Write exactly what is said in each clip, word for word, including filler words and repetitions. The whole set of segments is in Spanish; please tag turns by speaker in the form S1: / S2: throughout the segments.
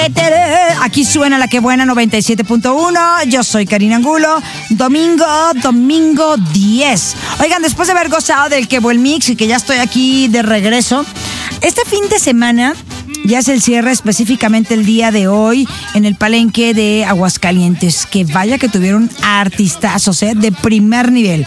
S1: Aquí suena La Que Buena noventa y siete punto uno. Yo soy Karina Angulo. Domingo, domingo diez. Oigan, después de haber gozado del Que Buen Mix y que ya estoy aquí de regreso, este fin de semana ya es el cierre, específicamente el día de hoy, en el Palenque de Aguascalientes. Que vaya que tuvieron artistazos, ¿eh? De primer nivel.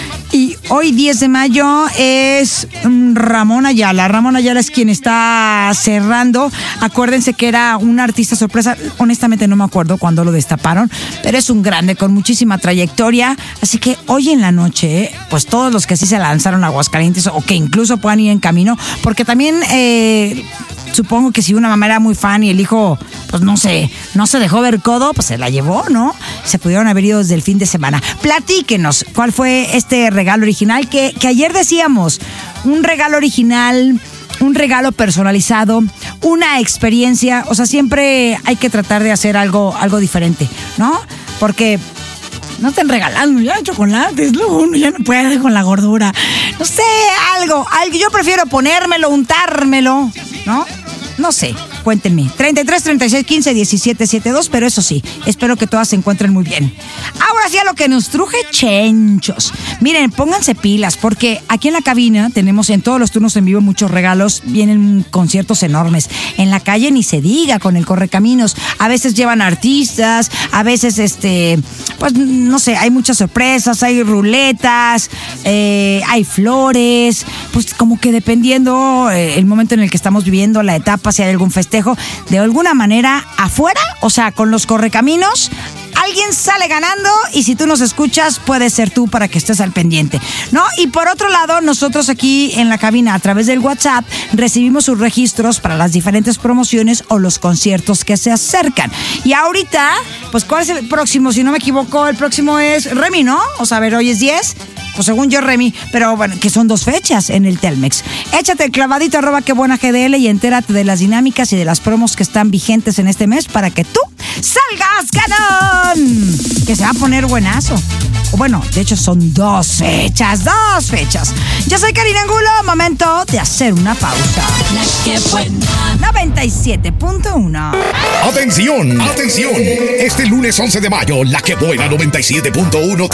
S1: Y hoy, diez de mayo, es Ramón Ayala. Ramón Ayala es quien está cerrando. Acuérdense que era un artista sorpresa. Honestamente no me acuerdo cuándo lo destaparon, pero es un grande con muchísima trayectoria. Así que hoy en la noche, pues todos los que sí se lanzaron a Aguascalientes o que incluso puedan ir en camino, porque también... Eh, supongo que si una mamá era muy fan y el hijo, pues no sé, no se dejó ver codo, pues se la llevó, ¿no? Se pudieron haber ido desde el fin de semana. Platíquenos, ¿cuál fue este regalo original? Que, que ayer decíamos, un regalo original, un regalo personalizado, una experiencia. O sea, siempre hay que tratar de hacer algo, algo diferente, ¿no? Porque... no estén regalando ya chocolates, luego uno ya no puede con la gordura. No sé, algo, algo. Yo prefiero ponérmelo, untármelo, ¿no? No sé, cuéntenme. treinta y tres, treinta y seis, quince, diecisiete, setenta y dos, pero eso sí, espero que todas se encuentren muy bien. Ahora sí a lo que nos truje, chenchos. Miren, pónganse pilas, porque aquí en la cabina tenemos en todos los turnos en vivo muchos regalos, vienen conciertos enormes. En la calle ni se diga, con el Correcaminos. A veces llevan artistas, a veces, este, pues, no sé, hay muchas sorpresas, hay ruletas, eh, hay flores, pues como que dependiendo eh, el momento en el que estamos viviendo, la etapa, si hay algún festejo, de alguna manera afuera, o sea, con los Correcaminos, alguien sale ganando y si tú nos escuchas, puede ser tú para que estés al pendiente, ¿no? Y por otro lado, nosotros aquí en la cabina, a través del WhatsApp, recibimos sus registros para las diferentes promociones o los conciertos que se acercan. Y ahorita, pues, ¿cuál es el próximo? Si no me equivoco, el próximo es Remy, ¿no? O sea, a ver, hoy es diez. Pues según yo, Remy, pero bueno, que son dos fechas en el Telmex. Échate el clavadito arroba que buena G D L y entérate de las dinámicas y de las promos que están vigentes en este mes para que tú salgas ganón. Que se va a poner buenazo. O bueno, de hecho son dos fechas, dos fechas. Yo soy Karina Angulo, momento de hacer una pausa. La Que Buena noventa y siete punto uno.
S2: Atención, atención. Este lunes once de mayo, La Que Buena noventa y siete punto uno